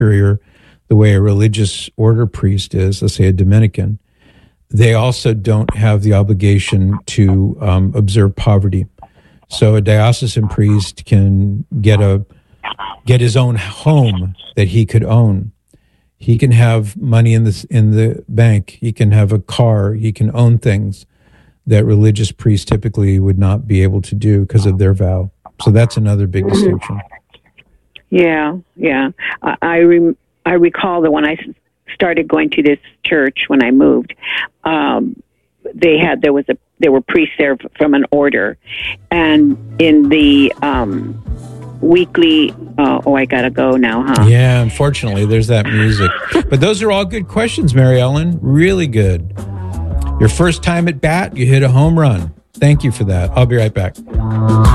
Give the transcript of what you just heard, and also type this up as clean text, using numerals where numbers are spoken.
superior the way a religious order priest is, let's say a Dominican. They also don't have the obligation to observe poverty. So a diocesan priest can get his own home that he could own. He can have money in the bank. He can have a car. He can own things that religious priests typically would not be able to do because of their vow. So that's another big distinction. Yeah. I recall that when I started going to this church when I moved, there were priests there from an order, and in the weekly. I gotta go now, huh? Yeah, unfortunately, there's that music. But those are all good questions, Mary Ellen. Really good. Your first time at bat, you hit a home run. Thank you for that. I'll be right back.